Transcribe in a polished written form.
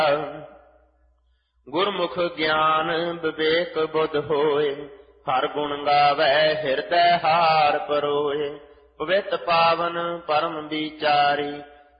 ਗੁਰਮੁਖ ਗਿਆਨ ਵਿਵੇਕ ਬੁੱਧ ਹੋਏ, ਹਰ ਗੁਣ ਗਾਵੈ ਹਿਰਦੈ ਹਾਰ ਪਰੋਏ। ਪਵਿੱਤ ਪਾਵਨ ਪਰਮ ਵਿਚਾਰੀ,